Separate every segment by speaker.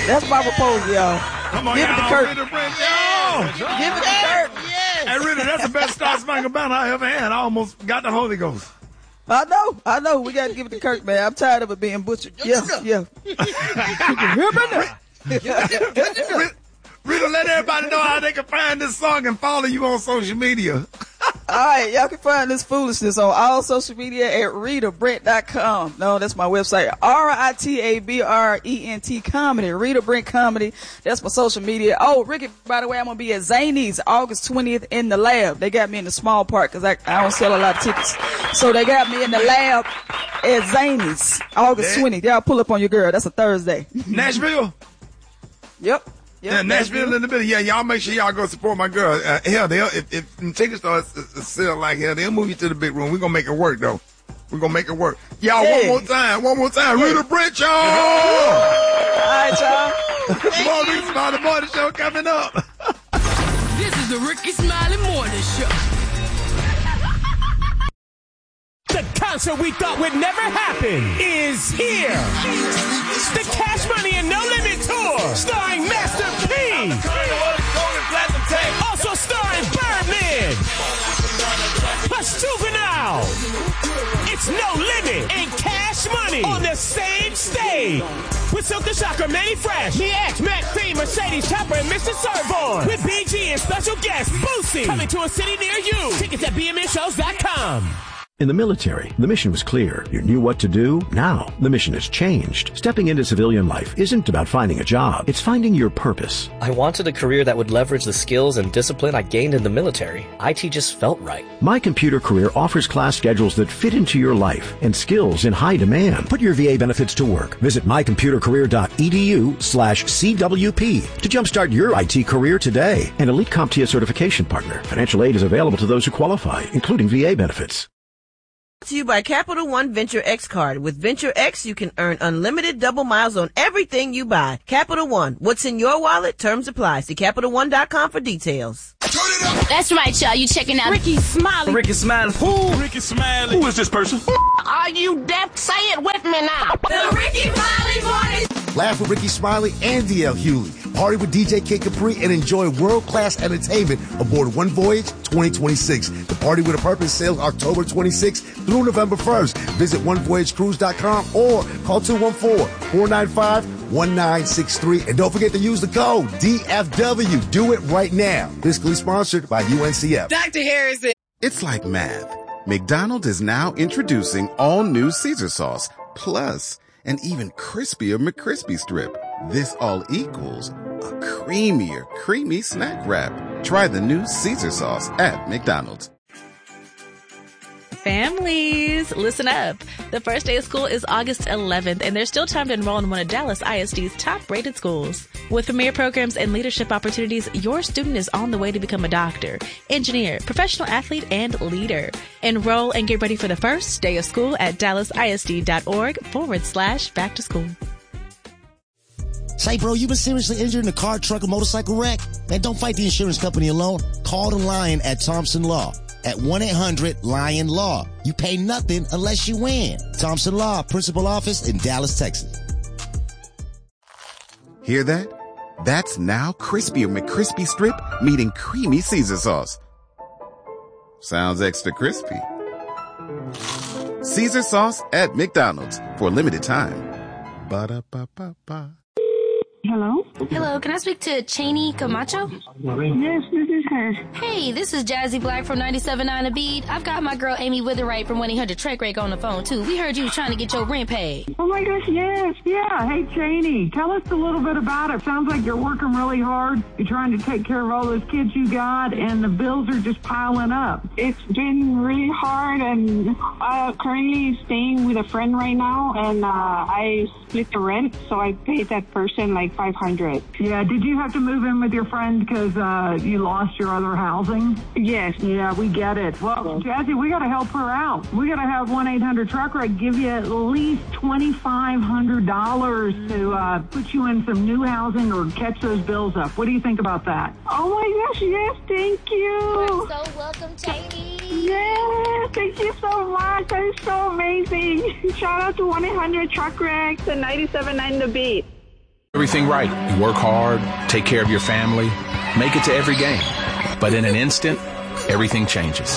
Speaker 1: That's my proposal, y'all.
Speaker 2: Come on,
Speaker 1: Give it to
Speaker 2: y'all.
Speaker 1: Kirk.
Speaker 2: Rita Brent, yo.
Speaker 1: Give it to Kirk.
Speaker 2: Hey, Rita, that's the best Star Spangled Banner I ever had. I almost got the Holy Ghost.
Speaker 1: I know. We got to give it to Kirk, man. I'm tired of it being butchered. Yeah.
Speaker 2: Rita, let everybody know how they can find this song and follow you on social media.
Speaker 1: All right, y'all can find this foolishness on all social media at RitaBrent.com. No, that's my website. RITABRENT Comedy. Rita Brent Comedy. That's my social media. Oh, Ricky, by the way, I'm going to be at Zany's August 20th in the lab. They got me in the small part because I don't sell a lot of tickets. So they got me in the lab at Zany's August 20th. Y'all pull up on your girl. That's a Thursday.
Speaker 2: Nashville?
Speaker 1: Yep.
Speaker 2: Yeah, Nashville in the middle. Yeah, y'all make sure y'all go support my girl. Hell, if tickets start sell like hell, they'll move you to the big room. We're going to make it work, though. We're going to make it work. Y'all, one more time. Yeah. Rita Brent, y'all!
Speaker 1: All right, y'all.
Speaker 2: More Ricky Smiley Morning Show coming up.
Speaker 3: This is the Ricky Smiley Morning Show.
Speaker 4: The concert we thought would never happen is here. The Cash Money and No Limit Tour, starring Master P. Also starring Birdman. Plus Juvenile. It's No Limit and Cash Money on the same stage. With Silk the Shocker, Manny Fresh, Me X, Mac P, Mercedes Chopper, and Mr. Servon. With BG and special guest Boosie. Coming to a city near you. Tickets at bmnshows.com.
Speaker 5: In the military, the mission was clear. You knew what to do. Now, the mission has changed. Stepping into civilian life isn't about finding a job. It's finding your purpose.
Speaker 6: I wanted a career that would leverage the skills and discipline I gained in the military. IT just felt right.
Speaker 5: My Computer Career offers class schedules that fit into your life and skills in high demand. Put your VA benefits to work. Visit mycomputercareer.edu/CWP to jumpstart your IT career today. An Elite CompTIA certification partner. Financial aid is available to those who qualify, including VA benefits.
Speaker 7: To you by Capital One Venture X card. With Venture X, you can earn unlimited double miles on everything you buy. Capital One. What's in your wallet? Terms apply. See CapitalOne.com for details.
Speaker 8: That's right, y'all. You checking out
Speaker 3: Ricky Smiley.
Speaker 9: Ricky Smiley.
Speaker 2: Who? Ricky Smiley. Who is this person?
Speaker 8: Are you deaf? Say it with me now.
Speaker 3: The Ricky Smiley Morning.
Speaker 10: Laugh with Ricky Smiley and DL Hewley. Party with DJ Kid Capri and enjoy world-class entertainment aboard One Voyage 2026. The Party with a Purpose sails October 26th through November 1st. Visit onevoyagecruise.com or call 214-495-1963. And don't forget to use the code DFW. Do it right now. Fiscally sponsored by UNCF.
Speaker 3: Dr. Harrison.
Speaker 11: It's like math. McDonald's is now introducing all new Caesar sauce, plus an even crispier McCrispy strip. This all equals a creamier, creamy snack wrap. Try the new Caesar sauce at McDonald's.
Speaker 12: Families, listen up. The first day of school is August 11th, and there's still time to enroll in one of Dallas ISD's top-rated schools. With premier programs and leadership opportunities, your student is on the way to become a doctor, engineer, professional athlete, and leader. Enroll and get ready for the first day of school at dallasisd.org/back to school.
Speaker 13: Say, bro, you been seriously injured in a car, truck, or motorcycle wreck? Man, don't fight the insurance company alone. Call the Lion at Thompson Law at 1-800-LION-LAW. You pay nothing unless you win. Thompson Law, principal office in Dallas, Texas.
Speaker 11: Hear that? That's now crispier McCrispy strip meeting creamy Caesar sauce. Sounds extra crispy. Caesar sauce at McDonald's for a limited time. Ba-da-ba-ba-ba.
Speaker 8: Hello? Hello, can I speak to Cheney Camacho?
Speaker 14: Yes, this is her.
Speaker 8: Hey, this is Jazzy Black from 97.9 The Beat. I've got my girl Amy Witherite from 1-800-TREK-RAKE on the phone, too. We heard you was trying to get your rent paid.
Speaker 14: Oh, my gosh, yes. Yeah. Hey, Cheney, tell us a little bit about it. Sounds like you're working really hard. You're trying to take care of all those kids you got, and the bills are just piling up.
Speaker 15: It's been really hard, and I'm currently staying with a friend right now, and I split the rent, so I paid that person like $500.
Speaker 14: Yeah, did you have to move in with your friend because you lost your other housing?
Speaker 15: Yes.
Speaker 14: Yeah, we get it. Well, Jazzy, we got to help her out. We got to have 1-800-TREK-RAKE give you at least $2,500 to put you in some new housing or catch those bills up. What do you think about that?
Speaker 15: Oh my gosh, yes, thank you.
Speaker 8: You're so welcome, Cheney.
Speaker 15: Yes, thank you so much. That is so amazing. Shout out to 1-800-TREK-RAKE and 97.9 The Beat.
Speaker 9: Everything right. You work hard, take care of your family, make it to every game. But in an instant, everything changes.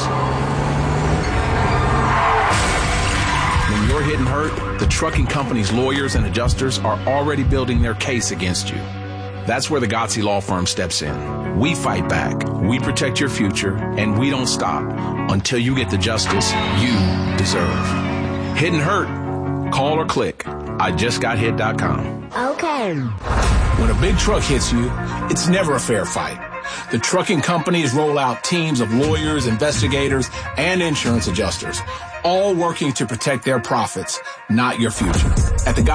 Speaker 9: When you're hit and hurt, the trucking company's lawyers and adjusters are already building their case against you. That's where the Gotze Law Firm steps in. We fight back, we protect your future, and we don't stop until you get the justice you deserve. Hit and hurt? Call or click IJustGotHit.com.
Speaker 16: Okay.
Speaker 9: When a big truck hits you, it's never a fair fight. The trucking companies roll out teams of lawyers, investigators, and insurance adjusters, all working to protect their profits, not your future. At the